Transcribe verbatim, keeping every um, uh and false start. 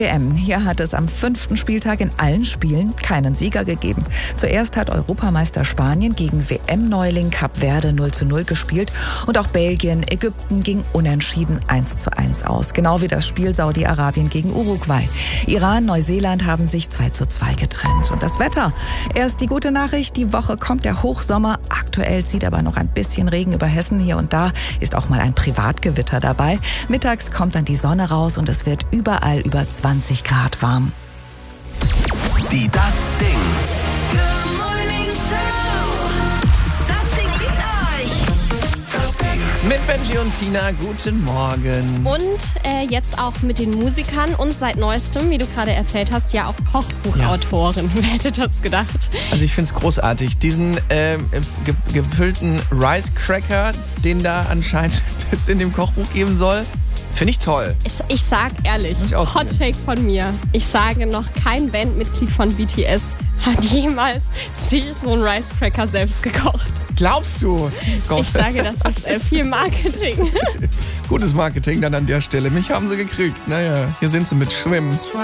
W M. Hier hat es am fünften Spieltag in allen Spielen keinen Sieger gegeben. Zuerst hat Europameister Spanien gegen W M-Neuling Kap Verde null zu null gespielt und auch Belgien, Ägypten ging unentschieden eins zu eins aus. Genau wie das Spiel Saudi-Arabien gegen Uruguay. Iran, Neuseeland haben sich zwei zu zwei getrennt. Und das Wetter. Erst die gute Nachricht, die Woche kommt der Hochsommer. Aktuell zieht aber noch ein bisschen Regen über Hessen. Hier und da ist auch mal ein Privatgewitter dabei. Mittags kommt dann die Sonne raus und es wird überall über zwanzig Grad warm. Die Das Ding. Good Morning Show. Das Ding liegt euch. Das Ding. Mit Benji und Tina, guten Morgen. Und äh, jetzt auch mit den Musikern und seit neuestem, wie du gerade erzählt hast, ja auch Kochbuchautorin. Wer hätte das gedacht? Also ich finde es großartig. Diesen äh, ge gefüllten Rice Cracker, den da anscheinend es in dem Kochbuch geben soll, finde ich toll. Ich, ich sag ehrlich, Muss ich ausprobieren. Hot Take von mir. Ich sage noch, kein Bandmitglied von B T S hat jemals sich so einen Rice Cracker selbst gekocht. Glaubst du? Gott. Ich sage, das ist äh, viel Marketing. Gutes Marketing dann an der Stelle. Mich haben sie gekriegt. Naja, hier sind sie mit Schwimmen.